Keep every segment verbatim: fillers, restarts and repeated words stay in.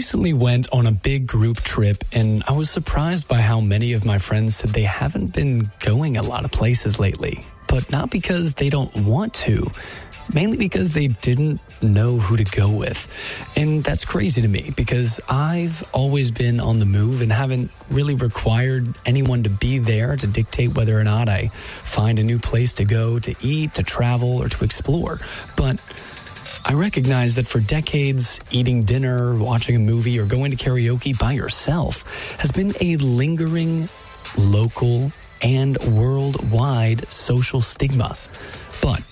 recently went on a big group trip, and I was surprised by how many of my friends said they haven't been going a lot of places lately. But not because they don't want to, mainly because they didn't know who to go with. And that's crazy to me because I've always been on the move and haven't really required anyone to be there to dictate whether or not I find a new place to go, to eat, to travel, or to explore. But I recognize that for decades, eating dinner, watching a movie, or going to karaoke by yourself has been a lingering, local, and worldwide social stigma. But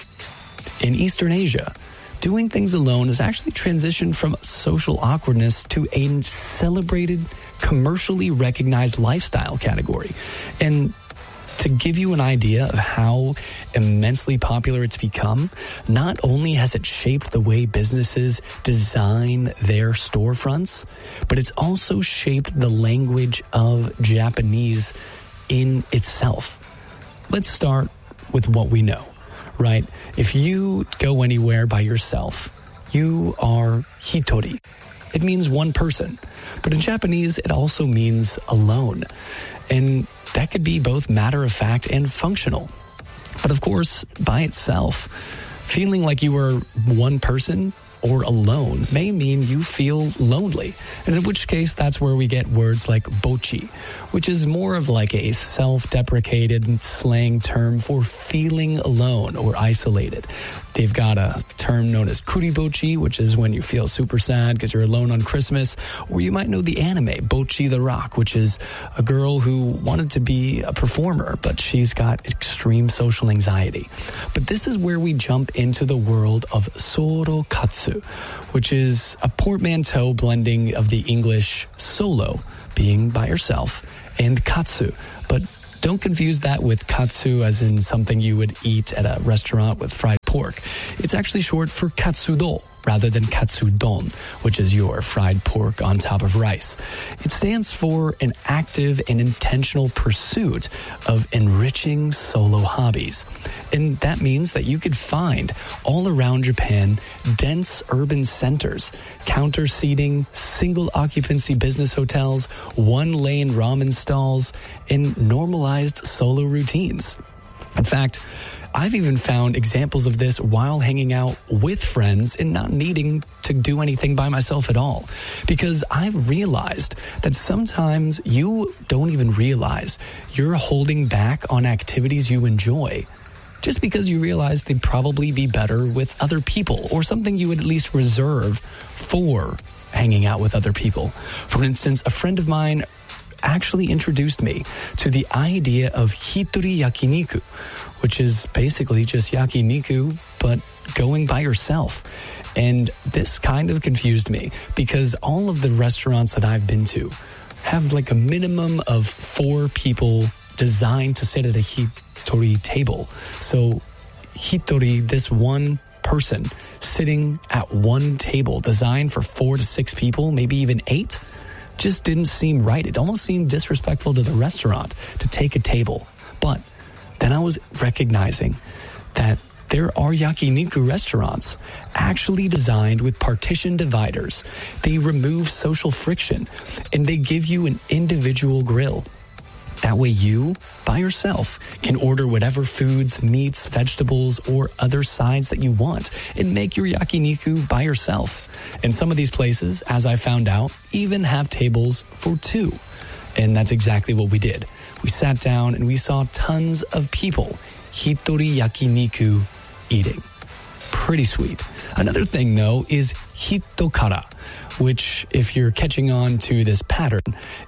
in Eastern Asia, doing things alone has actually transitioned from social awkwardness to a celebrated, commercially recognized lifestyle category. And to give you an idea of how immensely popular it's become, not only has it shaped the way businesses design their storefronts, but it's also shaped the language of Japanese in itself. Let's start with what we know, right? If you go anywhere by yourself, you are hitori. It means one person. But in Japanese, it also means alone. And that could be both matter-of-fact and functional. But of course, by itself, feeling like you are one person or alone may mean you feel lonely. And in which case, that's where we get words like bochi, which is more of like a self-deprecated slang term for feeling alone or isolated. They've got a term known as kuribochi, which is when you feel super sad because you're alone on Christmas. Or you might know the anime, Bocchi the Rock, which is a girl who wanted to be a performer, but she's got extreme social anxiety. But this is where we jump into the world of sorokatsu, which is a portmanteau blending of the English solo, being by yourself, and katsu. But don't confuse that with katsu as in something you would eat at a restaurant with fried pork. It's actually short for katsudo rather than katsudon, which is your fried pork on top of rice. It stands for an active and intentional pursuit of enriching solo hobbies. And that means that you could find all around Japan dense urban centers, counter seating, single occupancy business hotels, one lane ramen stalls, and normalized solo routines. In fact, I've even found examples of this while hanging out with friends and not needing to do anything by myself at all. Because I've realized that sometimes you don't even realize you're holding back on activities you enjoy just because you realize they'd probably be better with other people or something you would at least reserve for hanging out with other people. For instance, a friend of mine actually introduced me to the idea of hitori yakiniku, which is basically just yakiniku, but going by yourself. And this kind of confused me because all of the restaurants that I've been to have like a minimum of four people designed to sit at a hitori table. So hitori, this one person sitting at one table designed for four to six people, maybe even eight, just didn't seem right. It almost seemed disrespectful to the restaurant to take a table. But then I was recognizing that there are yakiniku restaurants actually designed with partition dividers. They remove social friction and they give you an individual grill. That way you, by yourself, can order whatever foods, meats, vegetables, or other sides that you want and make your yakiniku by yourself. And some of these places, as I found out, even have tables for two. And that's exactly what we did. We sat down and we saw tons of people hitori yakiniku eating. Pretty sweet. Another thing, though, is hitokara, which, if you're catching on to this pattern,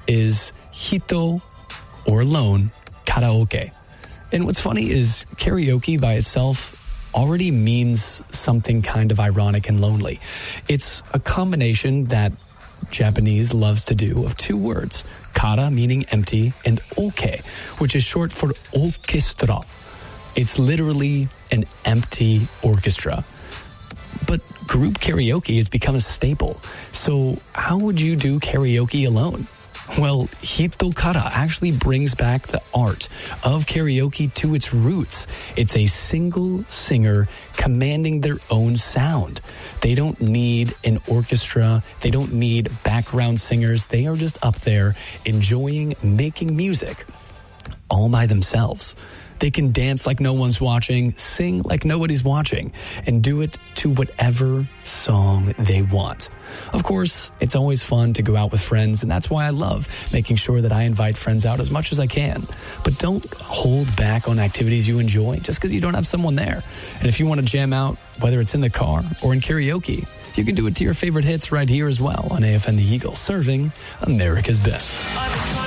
is hito or alone karaoke. And what's funny is karaoke by itself already means something kind of ironic and lonely. It's a combination that Japanese loves to do of two words, kara meaning empty and oke, which is short for orchestra. It's literally an empty orchestra. But group karaoke has become a staple. So how would you do karaoke alone? Well, Hito Kara actually brings back the art of karaoke to its roots. It's a single singer commanding their own sound. They don't need an orchestra. They don't need background singers. They are just up there enjoying making music all by themselves. They can dance like no one's watching, sing like nobody's watching, and do it to whatever song they want. Of course, it's always fun to go out with friends, and that's why I love making sure that I invite friends out as much as I can. But don't hold back on activities you enjoy just because you don't have someone there. And if you want to jam out, whether it's in the car or in karaoke, you can do it to your favorite hits right here as well on A F N The Eagle, serving America's best.